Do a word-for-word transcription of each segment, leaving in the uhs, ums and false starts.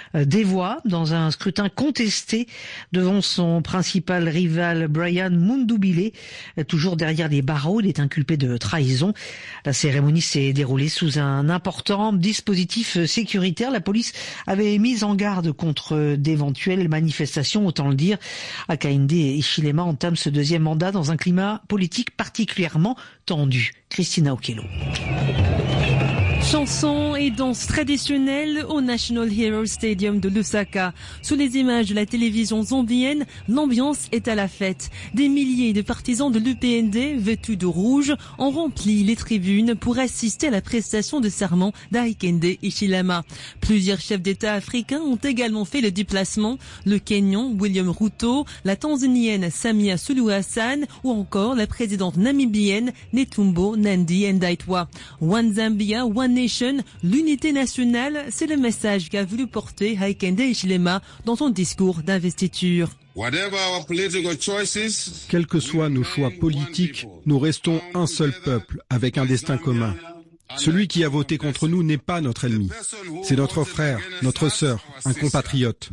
des voix dans un scrutin contesté devant son principal rival Brian Mundubile, toujours derrière les barreaux. Il est inculpé de trahison. La cérémonie s'est déroulée sous un important dispositif sécuritaire. La police avait mis en garde contre d'éventuelles manifestations, autant le dire. Hakainde Hichilema entame ce deuxième mandat dans un climat politique particulièrement tendu. Christina Okello. Chansons et danses traditionnelles au National Heroes Stadium de Lusaka. Sous les images de la télévision zambienne, l'ambiance est à la fête. Des milliers de partisans de l'U P N D, vêtus de rouge, ont rempli les tribunes pour assister à la prestation de serment d'Hakainde Hichilema. Plusieurs chefs d'État africains ont également fait le déplacement. Le Kenyan William Ruto, la Tanzanienne Samia Suluhu Hassan ou encore la présidente namibienne Netumbo Nandi Ndaitwah. One Zambia, One Nation, l'unité nationale, c'est le message qu'a voulu porter Hakainde Hichilema dans son discours d'investiture. Quels que soient nos choix politiques, nous restons un seul peuple avec un destin commun. Celui qui a voté contre nous n'est pas notre ennemi. C'est notre frère, notre sœur, un compatriote.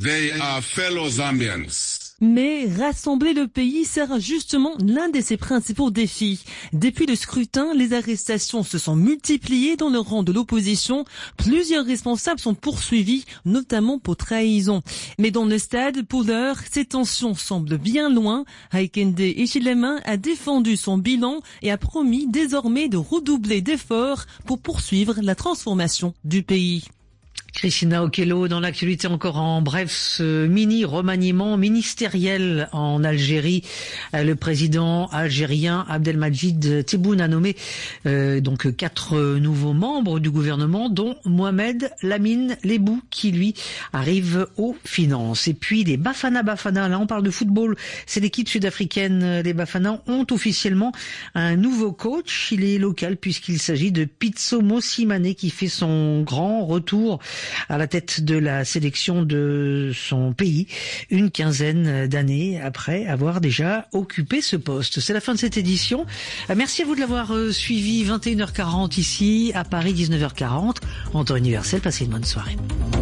Mais rassembler le pays sert justement l'un de ses principaux défis. Depuis le scrutin, les arrestations se sont multipliées dans le rang de l'opposition. Plusieurs responsables sont poursuivis, notamment pour trahison. Mais dans le stade, pour l'heure, ces tensions semblent bien loin. Hakainde Hichilema a défendu son bilan et a promis désormais de redoubler d'efforts pour poursuivre la transformation du pays. Christina Okello, dans l'actualité encore en bref, ce mini remaniement ministériel en Algérie. Le président algérien Abdelmadjid Tebboune a nommé euh, donc quatre nouveaux membres du gouvernement, dont Mohamed Lamine Lebou, qui lui arrive aux finances. Et puis les Bafana Bafana, là on parle de football, c'est l'équipe sud-africaine. Les Bafana ont officiellement un nouveau coach. Il est local puisqu'il s'agit de Pitso Mosimane qui fait son grand retour à la tête de la sélection de son pays, une quinzaine d'années après avoir déjà occupé ce poste. C'est la fin de cette édition. Merci à vous de l'avoir suivi. vingt et une heures quarante ici, à Paris dix-neuf heures quarante. En temps universel, passez une bonne soirée.